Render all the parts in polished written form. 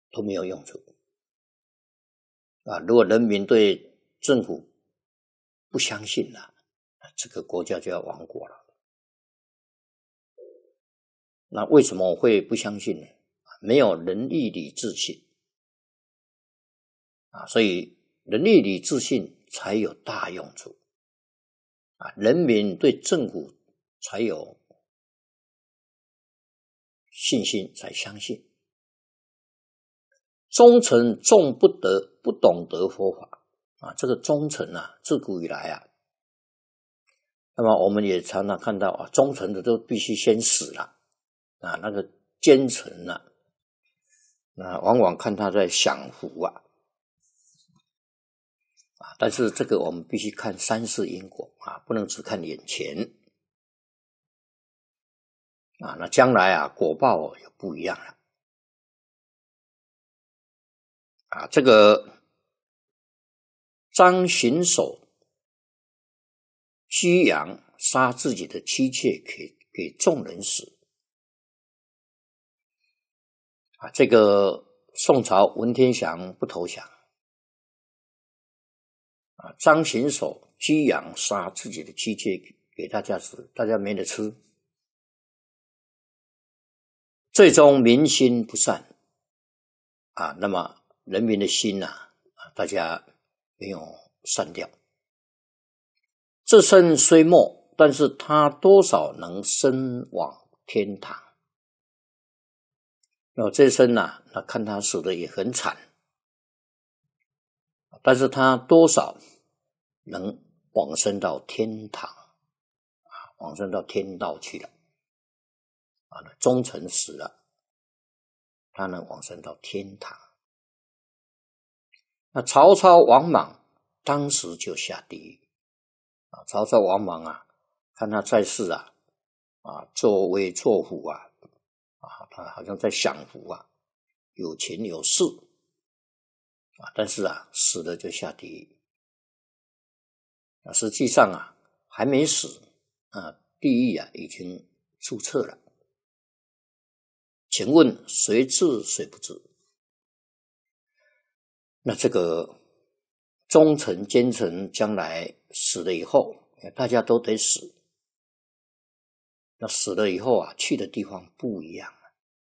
都没有用处啊！如果人民对政府不相信了，这个国家就要亡国了。那为什么我会不相信呢？没有仁义礼智信啊，所以仁义礼智信才有大用处啊，人民对政府才有信心，才相信。忠臣重不得，不懂得佛法啊，这个忠臣啊，自古以来啊，那么我们也常常看到啊，忠臣的都必须先死了啊，那个奸臣啊，那往往看他在享福啊，但是这个我们必须看三世因果啊，不能只看眼前啊，那将来啊果报也不一样了啊。这个张行首居阳杀自己的妻妾给众人死啊，这个宋朝文天祥不投降啊，张行首居阳杀自己的妻妾给大家死，大家没得吃，最终民心不善啊，那么人民的心啊，大家没有散掉。这生虽没，但是他多少能升往天堂。那这生啊，那看他死的也很惨，但是他多少能往生到天堂啊，往生到天道去了啊，忠臣死了，他能往生到天堂。那曹操王莽当时就下地狱啊，曹操王莽啊，看他在世啊作威作福啊他好像在享福啊，有钱有势啊，但是啊死了就下地狱啊，实际上啊还没死啊，地狱啊已经注册了。请问谁治谁不治？那这个忠臣奸臣将来死了以后，大家都得死。那死了以后啊，去的地方不一样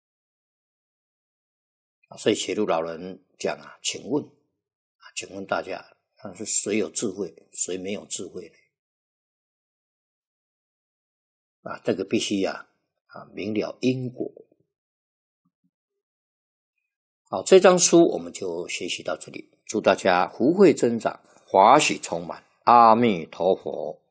啊。所以写入老人讲啊，请问大家，但是谁有智慧，谁没有智慧呢？啊，这个必须明了因果。好，这章书我们就学习到这里，祝大家福慧增长，华喜充满，阿弥陀佛。